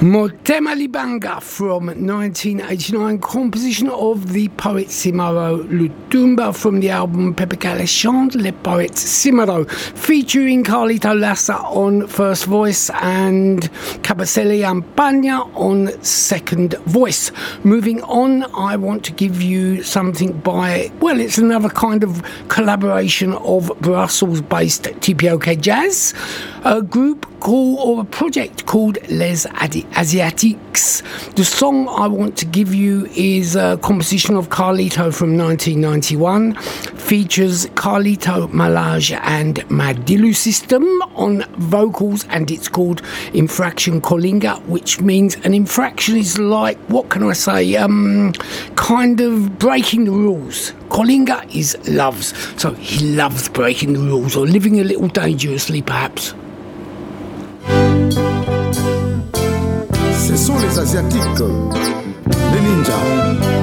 Motema Libanga from 1989, composition of the poet Simaro Lutumba from the album Pepekale Chante Le Poet Simaro, featuring Carlito Lassa on first voice and Kabasele Ampanya on second voice. Moving on, I want to give you something by, well, it's another kind of collaboration of Brussels-based TPOK Jazz, a group called, or a project called Les Asiatiques. The song I want to give you is a composition of Carlito from 1991, features Carlito Malage and Madilu System on vocals, and it's called Infraction Colinga, which means an infraction is like, what can I say, kind of breaking the rules. Colinga is loves, so he loves breaking the rules or living a little dangerously perhaps. Ce sont les Asiatiques, les ninjas.